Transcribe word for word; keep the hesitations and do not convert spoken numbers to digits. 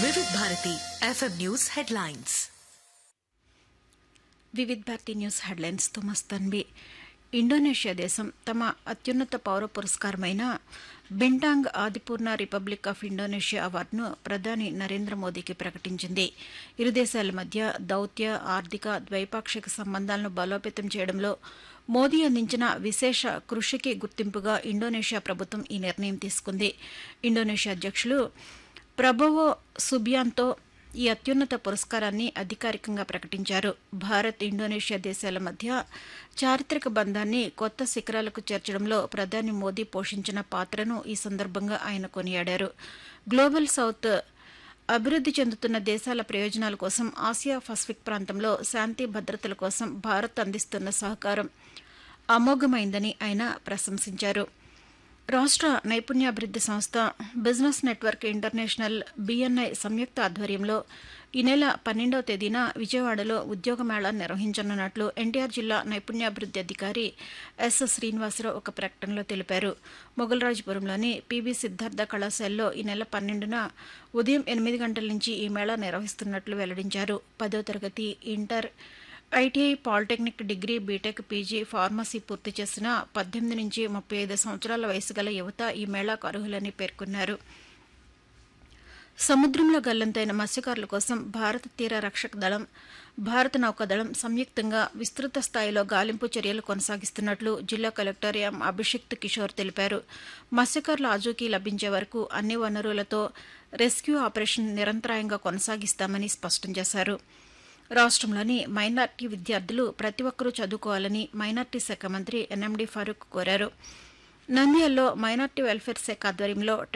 వివిధ Bharati FM news headlines. Vividh Bharati news హెడ్లైన్స్తో Mastanbi. Indonesia దేశం తమ అత్యున్నత పౌర పురస్కారమైన బింటాంగ్ ఆదిపూర్ణ రిపబ్లిక్ ఆఫ్ ఇండోనేషియా అవార్డును ప్రధాని నరేంద్ర మోదీకి ప్రకటించింది. ఇరు దేశాల మధ్య దౌత్య, ఆర్థిక, ద్వైపాక్షిక సంబంధాలను బలోపేతం చేయడంలో మోదీ అందించిన విశేష కృషికి గుర్తింపుగా ఇండోనేషియా ప్రభుత్వం ఈ నిర్ణయం తీసుకుంది. ఇండోనేషియా అధ్యక్షులు ప్రభోవో సుబియాంతో ఈ అత్యున్నత పురస్కారాన్ని అధికారికంగా ప్రకటించారు. భారత్, ఇండోనేషియా దేశాల మధ్య చారిత్రక బంధాన్ని కొత్త శిఖరాలకు చేర్చడంలో ప్రధాని మోదీ పోషించిన పాత్రను ఈ సందర్భంగా ఆయన కొనియాడారు. గ్లోబల్ సౌత్ అభివృద్ది చెందుతున్న దేశాల ప్రయోజనాల కోసం ఆసియా పసిఫిక్ ప్రాంతంలో శాంతి భద్రతల కోసం భారత్ అందిస్తున్న సహకారం అమోఘమైందని ఆయన ప్రశంసించారు. రాష్ట్ర నైపుణ్యాభివృద్ది సంస్థ, బిజినెస్ నెట్వర్క్ ఇంటర్నేషనల్ బీఎన్ఐ సంయుక్త ఆధ్వర్యంలో ఈ నెల పన్నెండవ తేదీన విజయవాడలో ఉద్యోగ మేళా నిర్వహించనున్నట్లు ఎన్టీఆర్ జిల్లా నైపుణ్యాభివృద్ది అధికారి ఎస్ శ్రీనివాసరావు ఒక ప్రకటనలో తెలిపారు. మొగల్రాజపురంలోని పీబీ సిద్ధార్థ కళాశాలలో ఈ నెల పన్నెండున ఉదయం ఎనిమిది గంటల నుంచి ఈ మేళా నిర్వహిస్తున్నట్లు వెల్లడించారు. పదో తరగతి, inter, ITI, polytechnic, degree, BTech, PG, pharmacy పూర్తి చేసిన పద్దెనిమిది నుంచి ముప్పై ఐదు సంవత్సరాల వయసు గల యువత ఈ మేళాకు అర్హులని పేర్కొన్నారు. సముద్రంలో గల్లంతైన మత్స్యకారుల కోసం భారత తీర రక్షక దళం, భారత నౌకాదళం సంయుక్తంగా విస్తృత స్థాయిలో గాలింపు చర్యలు కొనసాగిస్తున్నట్లు జిల్లా కలెక్టర్ ఎం అభిషిక్త్ కిషోర్ తెలిపారు. మత్స్యకారుల ఆచూకీ లభించే వరకు అన్ని వనరులతో రెస్క్యూ ఆపరేషన్ నిరంతరాయంగా కొనసాగిస్తామని స్పష్టం చేశారు. రాష్ట్రంలోని మైనార్టీ విద్యార్థులు ప్రతి ఒక్కరూ చదువుకోవాలని మైనార్టీ శాఖ మంత్రి ఎన్ఎండి ఫారూక్ కోరారు. నంద్యాలలో మైనార్టీ వెల్ఫేర్ శాఖ ఆధ్వర్యంలో